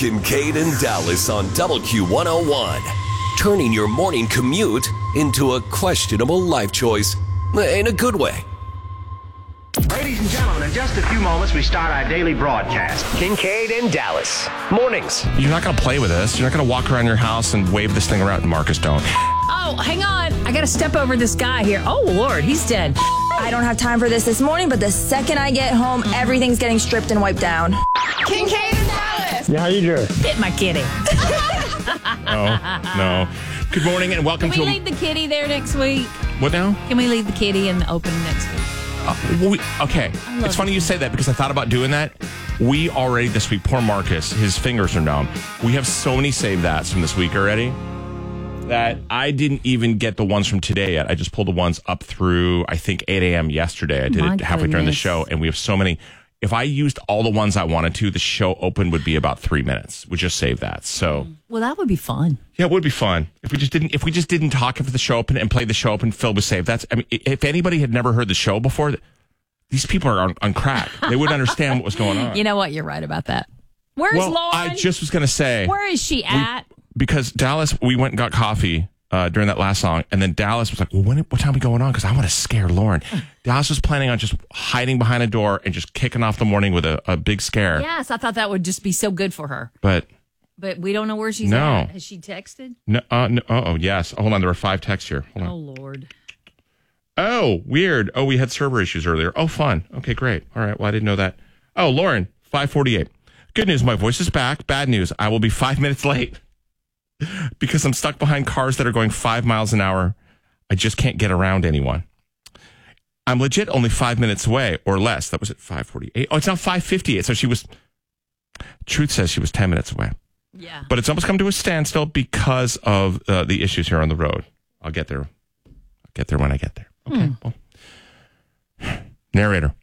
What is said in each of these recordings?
Kincaid and Dallas on WQ101. Turning your morning commute into a questionable life choice in a good way. Ladies and gentlemen, in just a few moments, we start our daily broadcast. Kincaid and Dallas. Mornings. You're not going to play with this. You're not going to walk around your house and wave this thing around. Marcus, don't. Oh, hang on. I got to step over this guy here. Oh, Lord, he's dead. I don't have time for this morning, but the second I get home, everything's getting stripped and wiped down. Kincaid and Dallas. Yeah, how you doing? Hit my kitty. No. Good morning and welcome Can we to... leave the kitty there next week? What now? Can we leave the kitty in the open next week? Okay. It's funny you say that because I thought about doing that. We already this week, poor Marcus, his fingers are numb. We have so many save that's from this week already that I didn't even get the ones from today yet. I just pulled the ones up through, I think, 8 a.m. yesterday. I did it halfway during the show, and we have so many. If I used all the ones I wanted to, the show open would be about 3 minutes. We just save that. So, well, that would be fun. Yeah, it would be fun if we just didn't talk after the show open and play the show open filled with save. That's. I mean, if anybody had never heard the show before, these people are on crack. They wouldn't understand what was going on. You know what? You're right about that. Where's Lauren? I just was going to say, where is she at? Because Dallas, we went and got coffee during that last song, and then Dallas was like, "Well, what time are we going on? Because I want to scare Lauren." Dallas was planning on just hiding behind a door and just kicking off the morning with a big scare. Yes, I thought that would just be so good for her. But we don't know where she's at. Has she texted? No. Oh, yes. Hold on. There were 5 texts here. Hold on. Oh, Lord. Oh, weird. Oh, we had server issues earlier. Oh, fun. Okay, great. All right. Well, I didn't know that. Oh, Lauren, 5:48. Good news. My voice is back. Bad news. I will be 5 minutes late because I'm stuck behind cars that are going 5 miles an hour. I just can't get around anyone. I'm legit only 5 minutes away or less. That was at 5:48. Oh, it's now 5:58. So Truth says she was 10 minutes away. Yeah. But it's almost come to a standstill because of the issues here on the road. I'll get there. I'll get there when I get there. Okay. Well, narrator.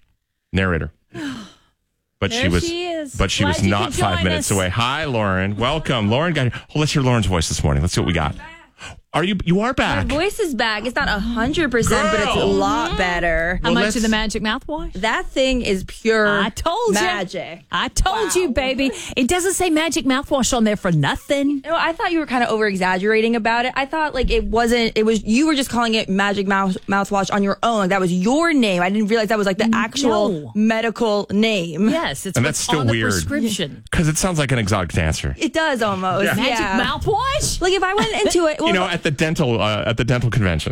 But there she is. But she was not 5 minutes away. Hi, Lauren. Welcome. Lauren got here. Oh, let's hear Lauren's voice this morning. Let's see what we got. You are back. My voice is back. It's not 100%, but it's a lot better. How much of the magic mouthwash? That thing is pure magic. I told you, baby. It doesn't say magic mouthwash on there for nothing. No, I thought you were kind of over-exaggerating about it. I thought you were just calling it magic mouthwash on your own. Like that was your name. I didn't realize that was like the actual medical name. Yes, it's and that's still on the weird. Prescription. Because it sounds like an exotic dancer. It does almost. Yeah. Magic mouthwash? Like if I went into it. Well, at the dental convention.